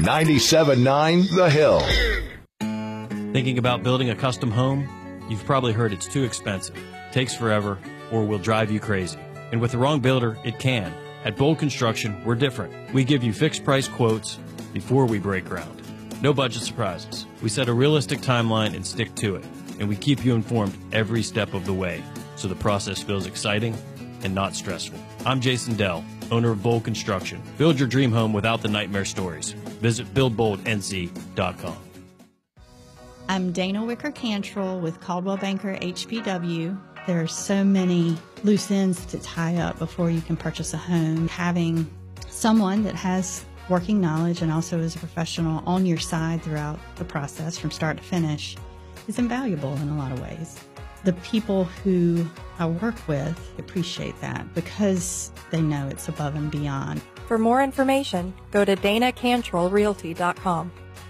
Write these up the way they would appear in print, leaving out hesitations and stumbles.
97.9 The Hill. Thinking about building a custom home? You've probably heard it's too expensive, takes forever, or will drive you crazy. And with the wrong builder, it can. At Bold Construction, we're different. We give you fixed price quotes before we break ground. No budget surprises. We set a realistic timeline and stick to it. And we keep you informed every step of the way, so the process feels exciting and not stressful. I'm Jason Dell, owner of Bold Construction. Build your dream home without the nightmare stories. Visit buildboldnc.com. I'm Dana Wicker-Cantrell with Caldwell Banker HBW. There are so many loose ends to tie up before you can purchase a home. Having someone that has working knowledge and also is a professional on your side throughout the process from start to finish is invaluable in a lot of ways. The people who I work with appreciate that because they know it's above and beyond. For more information, go to DanaCantrellRealty.com.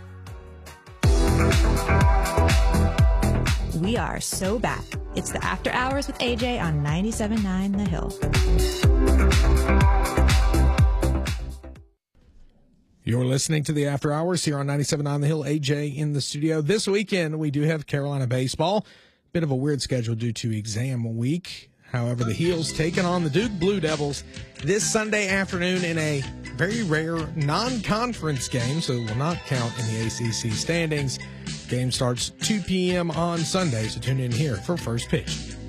We are so back. It's the After Hours with AJ on 97.9 The Hill. You're listening to the After Hours here on 97.9 The Hill. AJ in the studio. This weekend, we do have Carolina baseball. Bit of a weird schedule due to exam week. However, the Heels taking on the Duke Blue Devils this Sunday afternoon in a very rare non-conference game, so it will not count in the ACC standings. Game starts 2 p.m. on Sunday, so tune in here for first pitch.